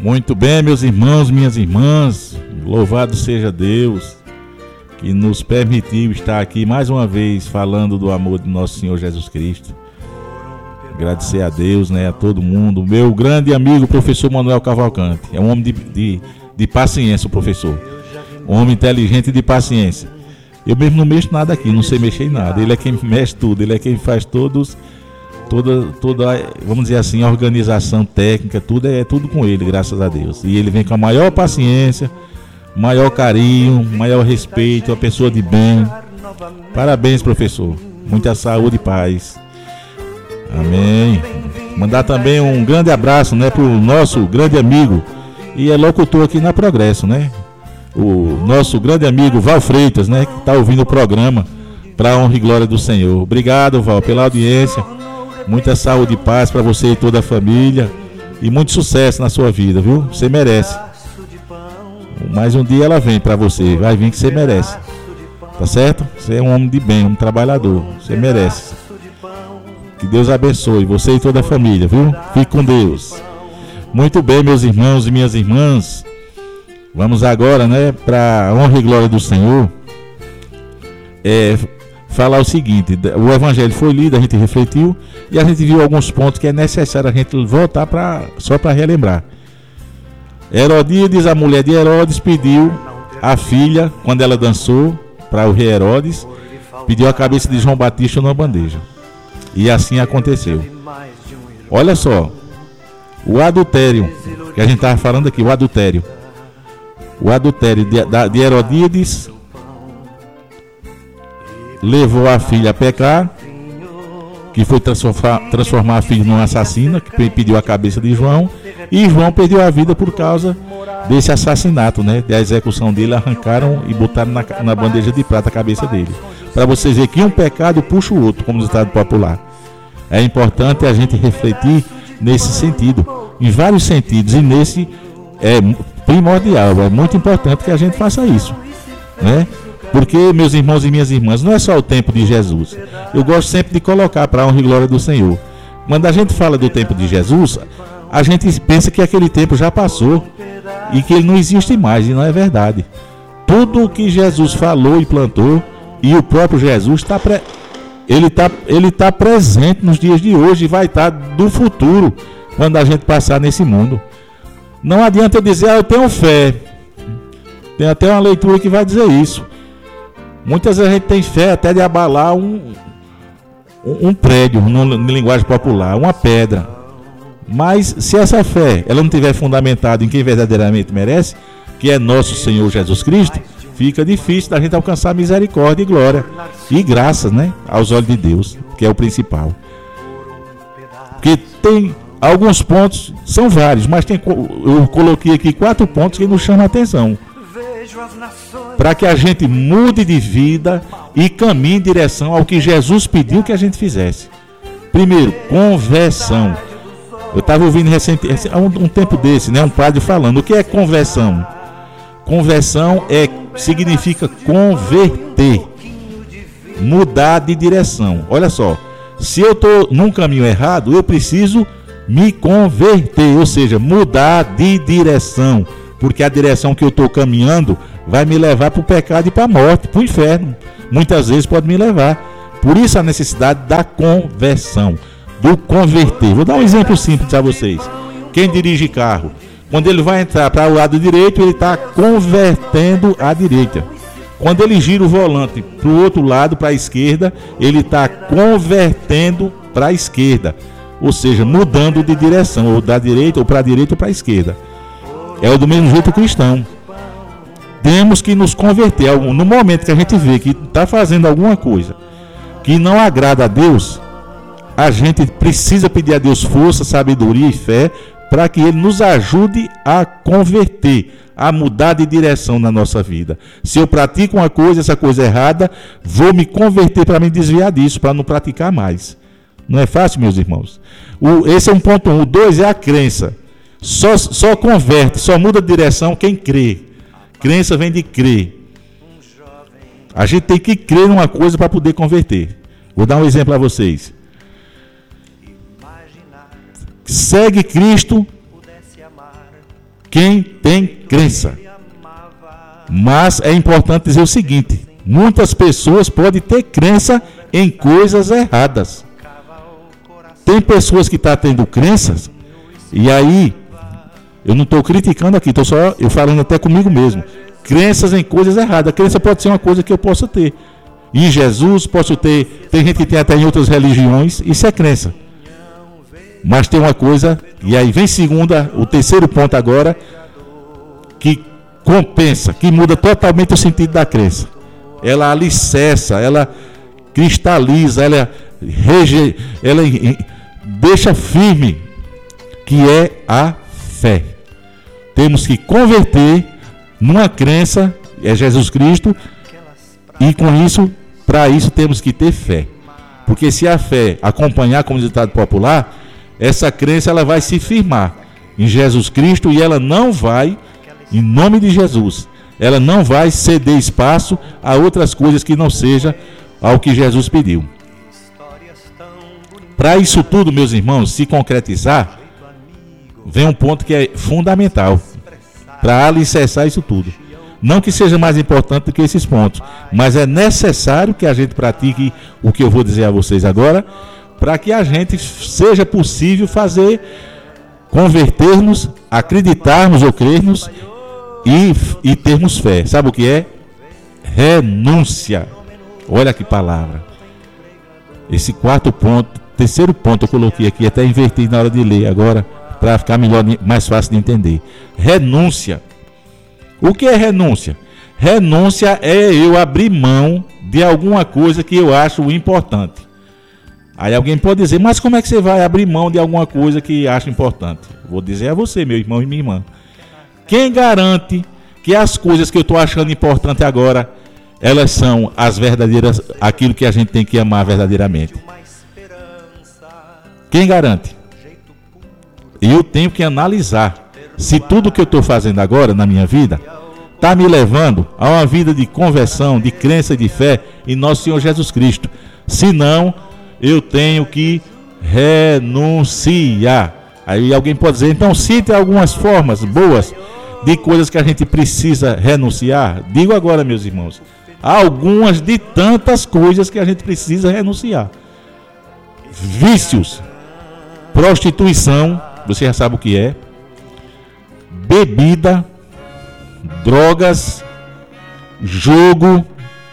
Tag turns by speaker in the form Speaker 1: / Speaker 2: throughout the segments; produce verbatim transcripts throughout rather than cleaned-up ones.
Speaker 1: Muito bem, meus irmãos, minhas irmãs, louvado seja Deus que nos permitiu estar aqui mais uma vez falando do amor de nosso Senhor Jesus Cristo. Agradecer a Deus, né, a todo mundo. Meu grande amigo, professor Manuel Cavalcante, é um homem de, de, de paciência, o professor. Um homem inteligente e de paciência. Eu mesmo não mexo nada aqui, não sei mexer em nada. Ele é quem mexe tudo, ele é quem faz todos, toda, toda, vamos dizer assim, a organização técnica, tudo é tudo com ele, graças a Deus. E ele vem com a maior paciência, maior carinho, maior respeito, uma pessoa de bem. Parabéns, professor. Muita saúde e paz. Amém. Mandar também um grande abraço, né, pro nosso grande amigo e é locutor aqui na Progresso, né? O nosso grande amigo Val Freitas, né, que está ouvindo o programa, para a honra e glória do Senhor. Obrigado, Val, pela audiência. Muita saúde e paz para você e toda a família e muito sucesso na sua vida, viu? Você merece. Mais um dia ela vem para você, vai vir que você merece. Tá certo? Você é um homem de bem, um trabalhador. Você merece. Que Deus abençoe você e toda a família, viu? Fique com Deus. Muito bem, meus irmãos e minhas irmãs. Vamos agora, né, para a honra e glória do Senhor, é, falar o seguinte. O evangelho foi lido, a gente refletiu e a gente viu alguns pontos que é necessário a gente voltar para só para relembrar. Herodíades, a mulher de Herodes, pediu a filha, quando ela dançou para o rei Herodes, pediu a cabeça de João Batista numa bandeja. E assim aconteceu. Olha só, o adultério, que a gente estava falando aqui, o adultério. O adultério de, de Herodíades levou a filha a pecar, que foi transformar, transformar a filha numa assassina, que pediu a cabeça de João, e João perdeu a vida por causa desse assassinato, né? Da execução dele, arrancaram e botaram na, na bandeja de prata a cabeça dele. Para vocês verem que um pecado puxa o outro, como no ditado popular. É importante a gente refletir nesse sentido, em vários sentidos, e nesse é primordial, é muito importante que a gente faça isso, né? Porque, meus irmãos e minhas irmãs, não é só o tempo de Jesus. Eu gosto sempre de colocar para a honra e glória do Senhor. Quando a gente fala do tempo de Jesus, a gente pensa que aquele tempo já passou e que ele não existe mais, e não é verdade. Tudo o que Jesus falou e plantou, e o próprio Jesus está pre... ele está ele tá presente nos dias de hoje e vai estar do futuro, quando a gente passar nesse mundo. Não adianta eu dizer, ah, eu tenho fé. Tem até uma leitura que vai dizer isso. Muitas vezes a gente tem fé até de abalar um, um, um prédio, na linguagem popular, uma pedra. Mas se essa fé ela não estiver fundamentada em quem verdadeiramente merece, que é nosso Senhor Jesus Cristo, fica difícil da gente alcançar misericórdia e glória e graça, né, aos olhos de Deus, que é o principal. Porque tem alguns pontos, são vários, mas tem, eu coloquei aqui quatro pontos que nos chamam a atenção, para que a gente mude de vida e caminhe em direção ao que Jesus pediu que a gente fizesse. Primeiro, conversão. Eu estava ouvindo recentemente, há um, um tempo desse, né, um padre falando, o que é conversão? Conversão é, significa converter, mudar de direção. Olha só, se eu estou num caminho errado, eu preciso me converter, ou seja, mudar de direção, porque a direção que eu estou caminhando vai me levar para o pecado e para a morte, para o inferno. Muitas vezes pode me levar. Por isso a necessidade da conversão, do converter. Vou dar um exemplo simples a vocês. Quem dirige carro, quando ele vai entrar para o lado direito, ele está convertendo à direita. Quando ele gira o volante para o outro lado, para a esquerda, ele está convertendo para a esquerda. Ou seja, mudando de direção, ou da direita, ou para a direita ou para a esquerda. É do mesmo jeito cristão. Temos que nos converter. No momento que a gente vê que está fazendo alguma coisa que não agrada a Deus, a gente precisa pedir a Deus força, sabedoria e fé para que Ele nos ajude a converter, a mudar de direção na nossa vida. Se eu pratico uma coisa, essa coisa é errada, vou me converter para me desviar disso, para não praticar mais. Não é fácil, meus irmãos? O, esse é um ponto um. O dois é a crença. Só, só converte, só muda de direção quem crê. Crença vem de crer. A gente tem que crer numa coisa para poder converter. Vou dar um exemplo a vocês. Segue Cristo quem tem crença. Mas é importante dizer o seguinte: muitas pessoas podem ter crença em coisas erradas. Tem pessoas que estão tendo crenças, e aí, eu não estou criticando aqui, estou só eu falando até comigo mesmo. Crenças em coisas erradas. A crença pode ser uma coisa que eu possa ter. Em Jesus, posso ter. Tem gente que tem até em outras religiões, isso é crença. Mas tem uma coisa, e aí vem segunda, o terceiro ponto agora, que compensa, que muda totalmente o sentido da crença. Ela alicerça, ela cristaliza, ela, rege, ela deixa firme, que é a fé. Temos que converter numa crença, é Jesus Cristo, e com isso, para isso temos que ter fé. Porque se a fé acompanhar, como ditado popular, essa crença ela vai se firmar em Jesus Cristo e ela não vai, em nome de Jesus, ela não vai ceder espaço a outras coisas que não seja ao que Jesus pediu. Para isso tudo, meus irmãos, se concretizar, vem um ponto que é fundamental para alicerçar isso tudo. Não que seja mais importante do que esses pontos, mas é necessário que a gente pratique o que eu vou dizer a vocês agora, para que a gente seja possível fazer, convertermos, acreditarmos ou crermos e, e termos fé. Sabe o que é? Renúncia. Olha que palavra. Esse quarto ponto, terceiro ponto eu coloquei aqui, até inverti na hora de ler agora, para ficar melhor, mais fácil de entender. Renúncia. O que é renúncia? Renúncia é eu abrir mão de alguma coisa que eu acho importante. Aí alguém pode dizer, mas como é que você vai abrir mão de alguma coisa que acha importante? Vou dizer a você, meu irmão e minha irmã. Quem garante que as coisas que eu estou achando importante agora, elas são as verdadeiras, aquilo que a gente tem que amar verdadeiramente? Quem garante? Eu tenho que analisar se tudo que eu estou fazendo agora na minha vida está me levando a uma vida de conversão, de crença e de fé em nosso Senhor Jesus Cristo. Se não, eu tenho que renunciar. Aí alguém pode dizer, então cite algumas formas boas de coisas que a gente precisa renunciar. Digo agora, meus irmãos, algumas de tantas coisas que a gente precisa renunciar. Vícios, prostituição, você já sabe o que é, bebida, drogas, jogo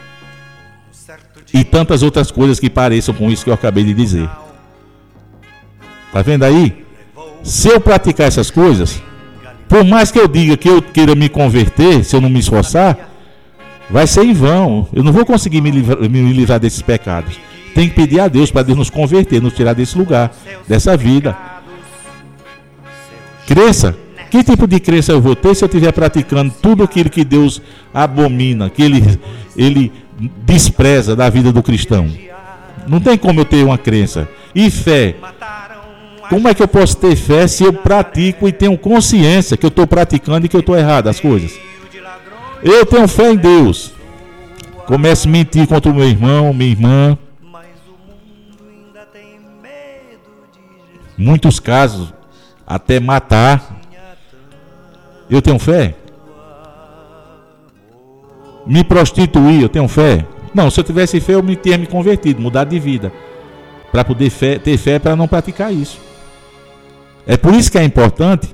Speaker 1: e tantas outras coisas que pareçam com isso que eu acabei de dizer. Tá vendo aí? Se eu praticar essas coisas, por mais que eu diga que eu queira me converter, se eu não me esforçar, vai ser em vão. Eu não vou conseguir me livrar, me livrar desses pecados. Tem que pedir a Deus para Deus nos converter, nos tirar desse lugar, dessa vida. Crença. Que tipo de crença eu vou ter se eu estiver praticando tudo aquilo que Deus abomina, que Ele, ele despreza da vida do cristão? Não tem como eu ter uma crença. E fé? Como é que eu posso ter fé se eu pratico e tenho consciência que eu estou praticando e que eu estou errado as coisas? Eu tenho fé em Deus. Começo a mentir contra o meu irmão, minha irmã. Muitos casos, até matar. Eu tenho fé? Me prostituir, eu tenho fé? Não, se eu tivesse fé, eu me tinha me convertido, mudado de vida. Para poder fé, ter fé para não praticar isso. É por isso que é importante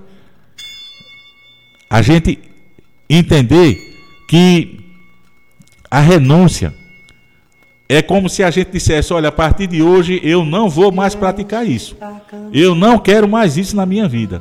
Speaker 1: a gente entender que a renúncia é como se a gente dissesse, olha, a partir de hoje eu não vou mais praticar isso. Eu não quero mais isso na minha vida.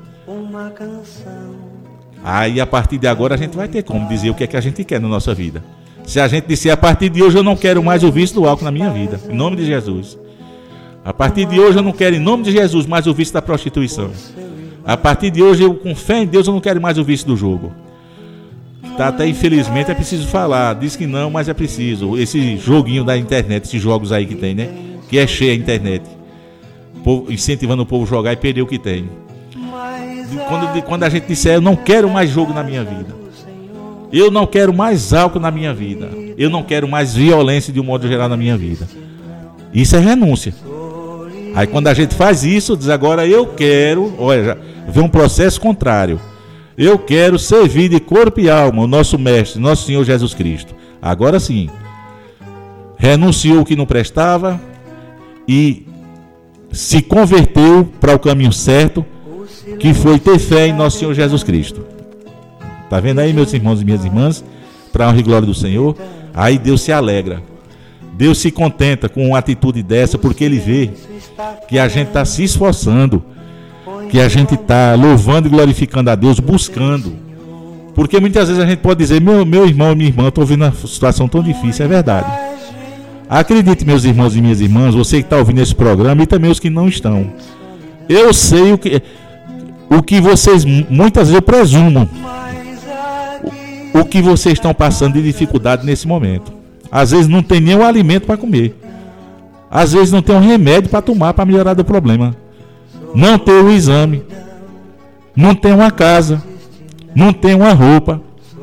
Speaker 1: Aí a partir de agora a gente vai ter como dizer o que é que a gente quer na nossa vida. Se a gente disser, a partir de hoje eu não quero mais o vício do álcool na minha vida, em nome de Jesus. A partir de hoje eu não quero, em nome de Jesus, mais o vício da prostituição. A partir de hoje, eu, com fé em Deus, eu não quero mais o vício do jogo. Tá, até infelizmente é preciso falar. Diz que não, mas é preciso. Esse joguinho da internet, esses jogos aí que tem, né? Que é cheio a internet. O povo, incentivando o povo a jogar e perder o que tem. Quando, quando a gente disser, eu não quero mais jogo na minha vida. Eu não quero mais álcool na minha vida. Eu não quero mais violência de um modo geral na minha vida. Isso é renúncia. Aí quando a gente faz isso, diz agora eu quero, olha, já vem um processo contrário. Eu quero servir de corpo e alma o nosso Mestre, nosso Senhor Jesus Cristo. Agora sim, renunciou o que não prestava e se converteu para o caminho certo, que foi ter fé em nosso Senhor Jesus Cristo. Tá vendo aí, meus irmãos e minhas irmãs? Para a honra e glória do Senhor. Aí Deus se alegra. Deus se contenta com uma atitude dessa, porque Ele vê que a gente está se esforçando, que a gente está louvando e glorificando a Deus, buscando. Porque muitas vezes a gente pode dizer, meu, meu irmão, minha irmã, estou vendo uma situação tão difícil. É verdade. Acredite, meus irmãos e minhas irmãs, você que está ouvindo esse programa e também os que não estão. Eu sei o que, o que vocês, muitas vezes eu presumo, o, o que vocês estão passando de dificuldade nesse momento. Às vezes não tem nenhum alimento para comer. Às vezes não tem um remédio para tomar para melhorar do problema. Não tem o exame. Não tem uma casa. Não tem uma roupa.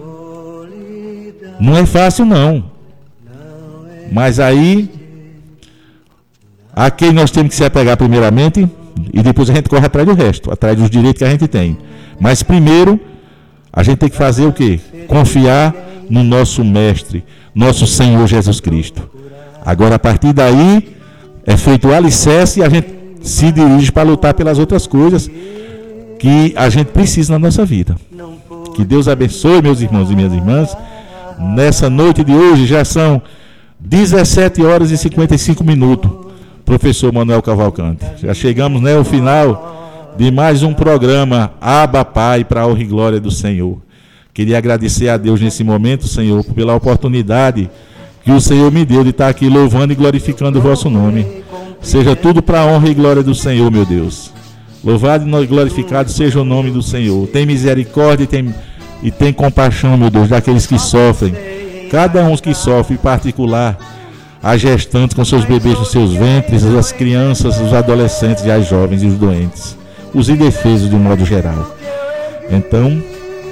Speaker 1: Não é fácil não. Mas aí, a quem nós temos que se apegar primeiramente, e depois a gente corre atrás do resto, atrás dos direitos que a gente tem. Mas primeiro, a gente tem que fazer o quê? Confiar no nosso Mestre, nosso Senhor Jesus Cristo. Agora, a partir daí, é feito o alicerce e a gente se dirige para lutar pelas outras coisas que a gente precisa na nossa vida. Que Deus abençoe, meus irmãos e minhas irmãs. Nessa noite de hoje já são dezessete horas e cinquenta e cinco minutos, professor Manuel Cavalcante. Já chegamos, né, ao final de mais um programa Abba Pai, para a honra e glória do Senhor. Queria agradecer a Deus nesse momento, Senhor, pela oportunidade que o Senhor me deu de estar aqui louvando e glorificando o vosso nome. Seja tudo para a honra e glória do Senhor, meu Deus. Louvado e glorificado seja o nome do Senhor. Tem misericórdia e tem, e tem compaixão, meu Deus, daqueles que sofrem. Cada um que sofre, em particular, as gestantes com seus bebês nos seus ventres, as crianças, os adolescentes e as jovens e os doentes, os indefesos de um modo geral. Então,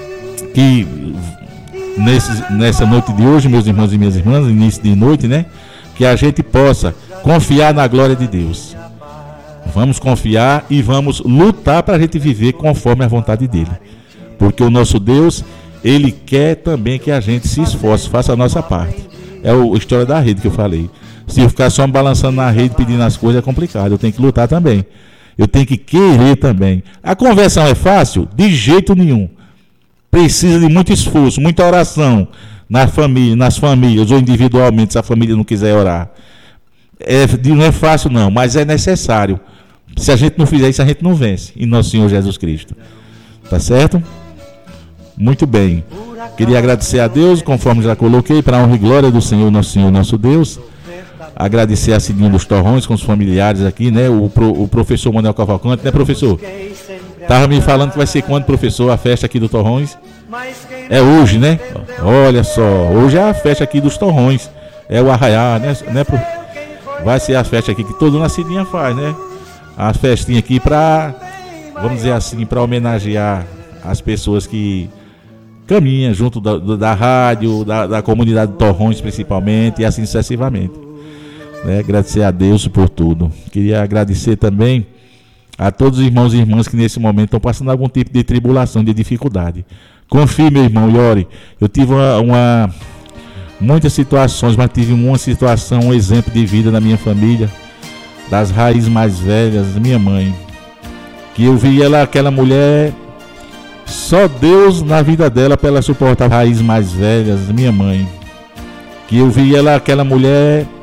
Speaker 1: que nesse, nessa noite de hoje, meus irmãos e minhas irmãs, início de noite, né, que a gente possa confiar na glória de Deus. Vamos confiar e vamos lutar para a gente viver conforme a vontade dele. Porque o nosso Deus, ele quer também que a gente se esforce, faça a nossa parte. É a história da rede que eu falei. Se eu ficar só me balançando na rede pedindo as coisas é complicado. Eu tenho que lutar também. Eu tenho que querer também. A conversão é fácil? De jeito nenhum. Precisa de muito esforço, muita oração na família, nas famílias ou individualmente, se a família não quiser orar. É, não é fácil não, mas é necessário. Se a gente não fizer isso, a gente não vence em nosso Senhor Jesus Cristo. Tá certo? Muito bem. Queria agradecer a Deus, conforme já coloquei, para a honra e glória do Senhor, nosso Senhor, nosso Deus. Agradecer a Cidinha dos Torrões, com os familiares aqui, né? O, pro, o professor Manuel Cavalcante, né, professor? Estava me falando que vai ser quando, professor, a festa aqui do Torrões? É hoje, né? Olha só, hoje é a festa aqui dos Torrões. É o arraiá, né? né pro... Vai ser a festa aqui que toda a Cidinha faz, né? A festinha aqui para, vamos dizer assim, para homenagear as pessoas que caminham junto da, da rádio, da, da comunidade de Torrões principalmente, e assim sucessivamente. Né? Agradecer a Deus por tudo. Queria agradecer também a todos os irmãos e irmãs que nesse momento estão passando algum tipo de tribulação, de dificuldade. Confie, meu irmão, e ore. Eu tive uma, uma muitas situações, mas tive uma situação, um exemplo de vida na minha família, das raízes mais velhas, minha mãe, que eu vi ela, aquela mulher, só Deus na vida dela para ela suportar as raízes mais velhas, minha mãe, que eu vi ela, aquela mulher